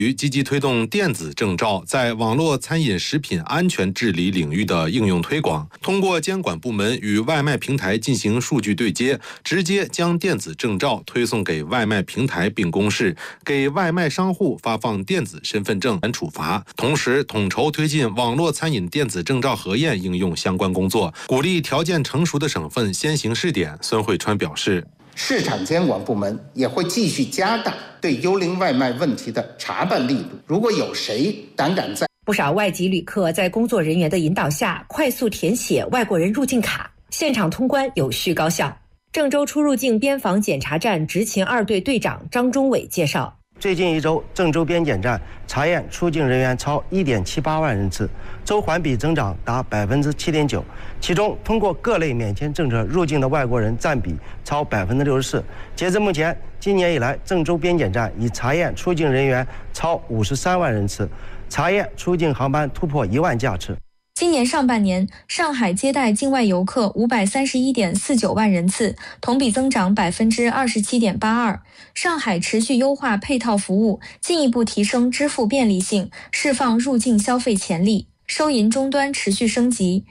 积极推动电子证照在网络餐饮食品安全治理领域的应用推广，通过监管部门与外卖平台进行数据对接，直接将电子证照推送给外卖平台并公示，给外卖商户发放电子身份证处罚。同时，统筹推进网络餐饮电子证照核验应用相关工作，鼓励条件成熟的省份先行试点。孙慧川表示， 市场监管部门也会继续加大对幽灵外卖问题的查办力度。如果有谁胆敢在不少外籍旅客在工作人员的引导下快速填写外国人入境卡，现场通关有序高效。郑州出入境边防检查站执勤2队队长张忠伟介绍， 最近1周，郑州边检站查验出境人员超1.78万人次，周环比增长达7.9%，其中通过各类免签政策入境的外国人占比超64%。截至目前，今年以来，郑州边检站已查验出境人员超53万人次，查验出境航班突破1万架次。 今年上半年，上海接待境外游客531.49万人次，同比增长27.82%。上海持续优化配套服务，进一步提升支付便利性，释放入境消费潜力，收银终端持续升级。